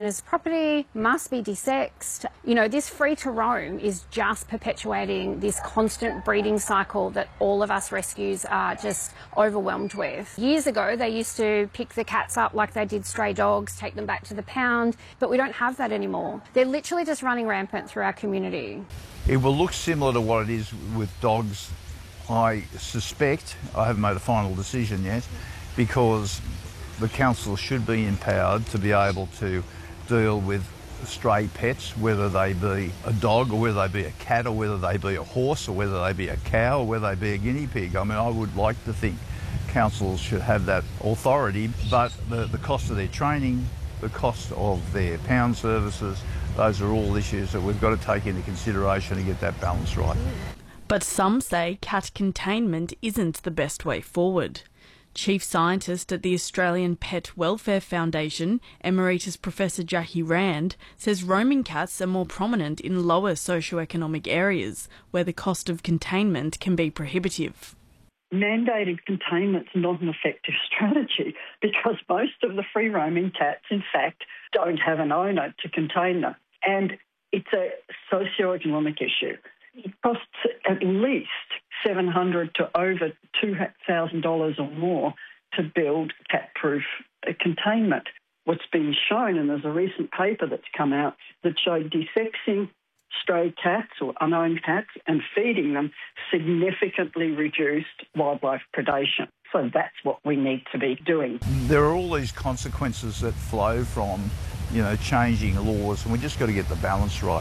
owner's property, must be desexed. You know, this free to roam is just perpetuating this constant breeding cycle that all of us rescues are just overwhelmed with. Years ago, they used to pick the cats up like they did stray dogs, take them back to the pound, but we don't have that anymore. They're literally just running rampant through our community. It will look similar to what it is with dogs. I suspect, I haven't made a final decision yet, because the council should be empowered to be able to deal with stray pets, whether they be a dog or whether they be a cat or whether they be a horse or whether they be a cow or whether they be a guinea pig. I mean, I would like to think councils should have that authority, but the cost of their training, the cost of their pound services, those are all issues that we've got to take into consideration to get that balance right. But some say cat containment isn't the best way forward. Chief Scientist at the Australian Pet Welfare Foundation, Emeritus Professor Jackie Rand, says roaming cats are more prominent in lower socioeconomic areas where the cost of containment can be prohibitive. Mandated containment's not an effective strategy because most of the free roaming cats, in fact, don't have an owner to contain them. And it's a socio-economic issue. It costs at least $700 to over $2,000 or more to build cat-proof containment. What's been shown, and there's a recent paper that's come out that showed desexing stray cats or unowned cats and feeding them significantly reduced wildlife predation. So that's what we need to be doing. There are all these consequences that flow from, changing laws, and we just got to get the balance right.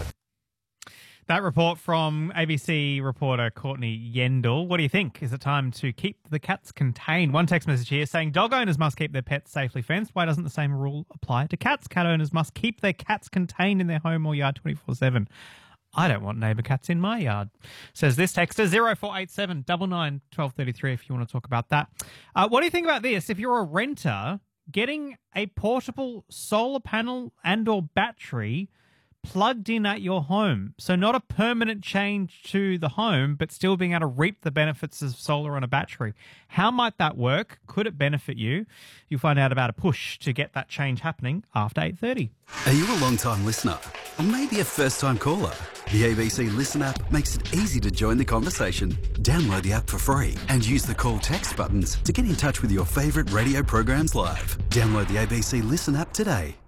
That report from ABC reporter Courtney Yendall. What do you think? Is it time to keep the cats contained? One text message here saying dog owners must keep their pets safely fenced. Why doesn't the same rule apply to cats? Cat owners must keep their cats contained in their home or yard 24/7. I don't want neighbour cats in my yard, says this texter, 0487 99 1233 if you want to talk about that. What do you think about this? If you're a renter, getting a portable solar panel and or battery plugged in at your home. So not a permanent change to the home, but still being able to reap the benefits of solar on a battery. How might that work? Could it benefit you? You'll find out about a push to get that change happening after 8:30. Are you a long-time listener? Or maybe a first-time caller? The ABC Listen app makes it easy to join the conversation. Download the app for free and use the call text buttons to get in touch with your favourite radio programs live. Download the ABC Listen app today.